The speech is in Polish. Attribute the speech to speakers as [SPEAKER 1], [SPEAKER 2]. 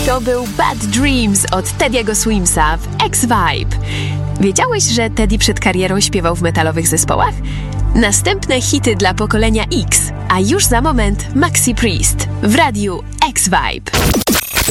[SPEAKER 1] To był Bad Dreams od Teddy'ego Swimsa w X-Vibe. Wiedziałeś, że Teddy przed karierą śpiewał w metalowych zespołach? Następne hity dla pokolenia X, a już za moment Maxi Priest w radiu X-Vibe.